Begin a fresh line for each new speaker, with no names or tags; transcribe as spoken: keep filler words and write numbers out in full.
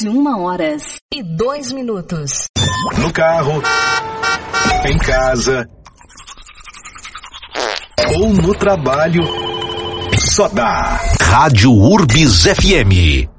e uma horas e dois minutos.
No carro, em casa ou no trabalho, só dá Rádio Urbis F M.